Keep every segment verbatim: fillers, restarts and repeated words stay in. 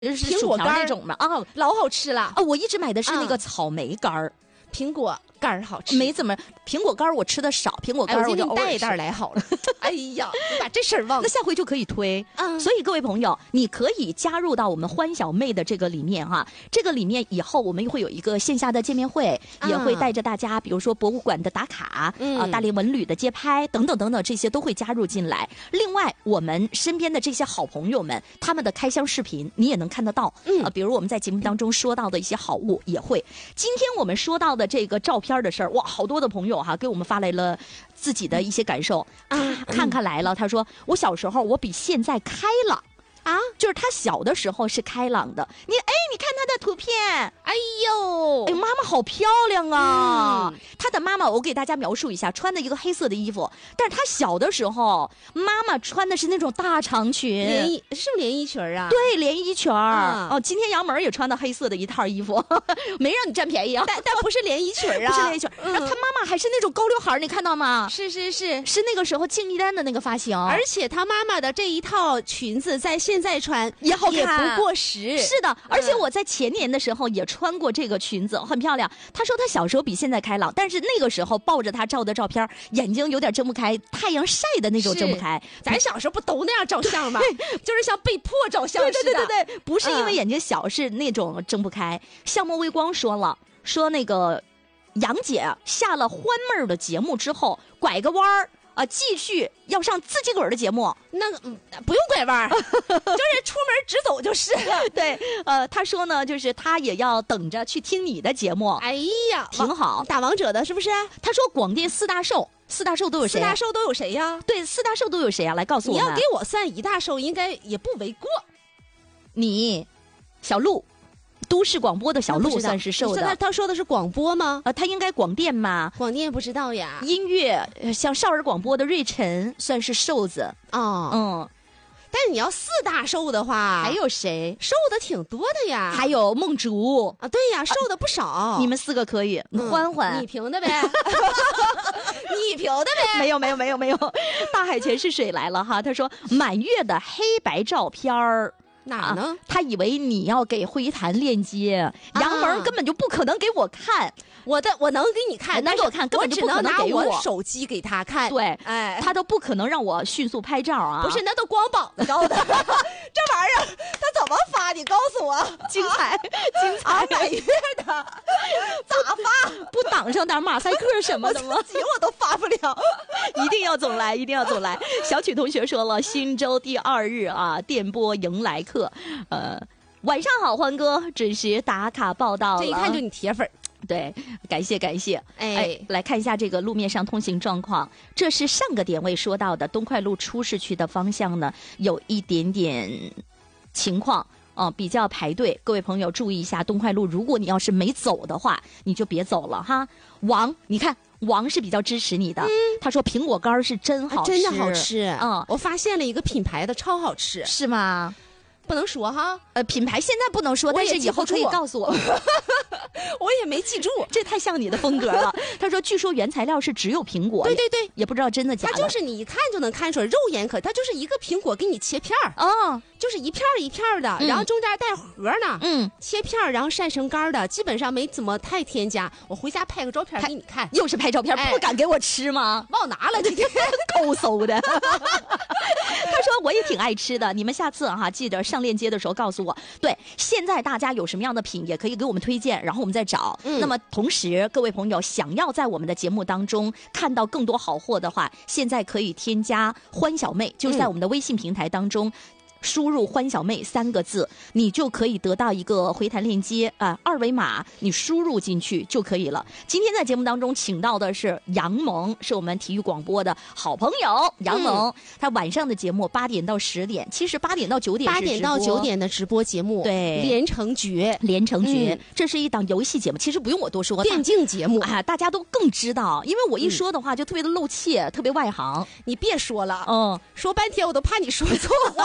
是薯条那种嘛啊， 老好吃了啊！我一直买的是那个草莓干儿。 苹果干儿好吃， 没怎么苹果干儿我吃的少，苹果干儿我就给你带一袋来好了。哎呀，你把这事儿忘了， 那下回就可以推。嗯，所以各位朋友，你可以加入到我们欢小妹的这个里面哈。这个里面以后我们会有一个线下的见面会，嗯、也会带着大家，比如说博物馆的打卡，嗯、啊，大连文旅的街拍等等等等，这些都会加入进来。另外，我们身边的这些好朋友们，他们的开箱视频你也能看得到。嗯，啊，比如我们在节目当中说到的一些好物也会。今天我们说到的这个照片的事儿，哇，好多的朋友哈给我们发来了自己的一些感受啊，看看来了，他说我小时候我比现在开朗啊，就是他小的时候是开朗的。你哎，你看他的图片， 哎呦， 哎，妈妈好漂亮啊！嗯、他的妈妈，我给大家描述一下，穿的一个黑色的衣服，但是他小的时候，妈妈穿的是那种大长裙， 连衣是连衣裙啊？ 对，连衣裙儿、嗯。哦，今天杨门也穿的黑色的一套衣服，没让你占便宜啊。 但但不是连衣裙啊， 不是连衣裙。嗯、然后他妈妈还是那种高刘海，你看到吗？ 是是是， 是那个时候敬一丹的那个发型。 而且他妈妈的这一套裙子在现在穿也好看， 也不过时。 是的，而且我在前年的时候也穿过这个裙子，很漂亮。他说他小时候比现在开朗，但是那个时候抱着他照的照片，眼睛有点睁不开，太阳晒的那种睁不开。 咱小时候不都那样照相吗？就是像被迫照相似的。 对对对对，不是因为眼睛小，嗯、是那种睁不开。夏末微光说了，说那个杨姐下了欢妹儿的节目之后，拐个弯儿。啊，继续要上自己个儿的节目， 那个、嗯、不用拐弯，就是出门直走就是了。 对，呃，他说呢，就是他也要等着去听你的节目。 哎呀， 挺好， 打王者的是不是？ 他说广电四大寿，四大寿都有谁、啊？ 四大寿都有谁呀？ 对，四大寿都有谁啊？来告诉我们。 你要给我算一大寿，应该也不为过。 你，小鹿。都市广播的小鹿算是瘦的， 他他说的是广播吗？ 呃，他应该广电嘛？ 广电不知道呀。 音乐像少儿广播的瑞晨算是瘦子哦，嗯。但是你要四大瘦的话， 还有谁瘦的挺多的呀？ 还有梦竹啊，对呀，瘦的不少。 啊、你们四个可以，嗯、欢欢， 你评的呗，你评的呗。 没有没有没有没有，大海全是水来了哈。他说满月的黑白照片儿。 哪呢、 啊？他以为你要给会谈链接，杨门根本就不可能给我看。 我的我能给你看， 能给我看，根本就不可能给我。我只能拿我手机给他看。 对， 哎， 他都不可能让我迅速拍照啊！ 不是，那都光膀子高的，这玩意儿他怎么发？你告诉我， 精彩，精彩！ 啊，满月的咋发？ 不挡上点马赛克什么的吗？ 自己我都发不了， 一定要总来，一定要总来。小曲同学说了，新周第二日啊，电波迎来客，呃，晚上好，欢哥，准时打卡报道了， 这一看就你铁粉。 对，感谢感谢。 哎， 哎，来看一下这个路面上通行状况。这是上个点位说到的东快路出市区的方向呢，有一点点情况，嗯、呃，比较排队。各位朋友注意一下，东快路，如果你要是没走的话，你就别走了哈。王，你看。王是比较支持你的，嗯、他说苹果干是真好吃， 啊、真的好吃。 嗯， 我发现了一个品牌的超好吃， 是吗？ 不能说哈， 呃，品牌现在不能说，但是以后可以告诉我。 我也没记住， 这太像你的风格了。他说，据说原材料是只有苹果， 对对对， 也不知道真的假的。 它就是你一看就能看出来，肉眼可，它就是一个苹果给你切片儿， 哦， 就是一片一片的，嗯、然后中间带核呢，嗯，切片然后晒成干的，基本上没怎么太添加。我回家拍个照片给你看， 又是拍照片，哎、不敢给我吃吗？ 忘拿了，今天抠搜的。他说我也挺爱吃的，你们下次哈、啊、记得上链接的时候告诉我。对，现在大家有什么样的品也可以给我们推荐，然后我们再找。嗯、那么同时，各位朋友想要在我们的节目当中看到更多好货的话，现在可以添加欢小妹，就是在我们的微信平台当中。嗯输入欢小妹三个字，你就可以得到一个回弹链接啊、呃，二维码你输入进去就可以了。今天在节目当中请到的是杨萌，是我们体育广播的好朋友杨萌、嗯、他晚上的节目八点到十点，其实八点到九点是八点到九点的直播节目， 对， 连城诀连城诀、嗯、这是一档游戏节目，其实不用我多说， 电竞节目啊，大家都更知道，因为我一说的话就特别的露怯、嗯、特别外行。 你别说了，嗯，说半天我都怕你说错话呀。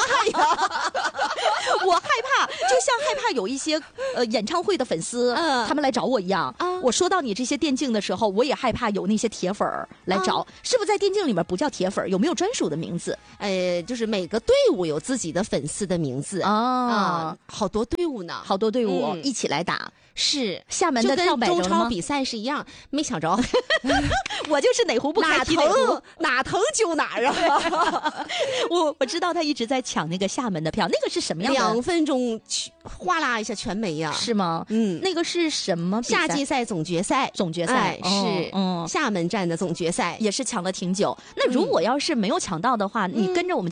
我害怕，就像害怕有一些呃演唱会的粉丝，嗯、他们来找我一样。啊、我说到你这些电竞的时候，我也害怕有那些铁粉儿来找。啊、是不是在电竞里面不叫铁粉？有没有专属的名字？ 呃，就是每个队伍有自己的粉丝的名字啊、哦，好多队伍呢， 好多队伍、嗯、一起来打。 是厦门的跳摆中超比赛是一样，没抢着。 我就是哪壶不开提哪壶， 哪疼就哪儿啊！ 我我知道他一直在抢那个厦门的票，那个是什么样的？ 两分钟哗啦一下全没呀、啊， 是吗？嗯，那个是什么比赛？ 夏季赛总决赛， 总决赛、 哎、是嗯厦门站的总决赛， 也是抢了挺久。那如果要是没有抢到的话，嗯、你跟着我们